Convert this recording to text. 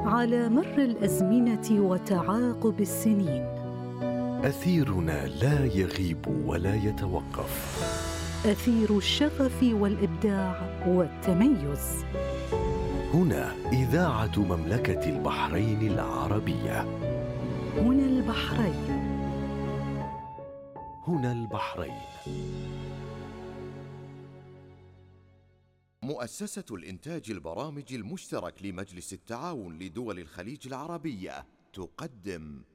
على مر الأزمنة وتعاقب السنين. أثيرنا لا يغيب ولا يتوقف، أثير الشغف والإبداع والتميز. هنا إذاعة مملكة البحرين العربية. هنا البحرين. هنا البحرين. مؤسسة الإنتاج البرامج المشترك لمجلس التعاون لدول الخليج العربية تقدم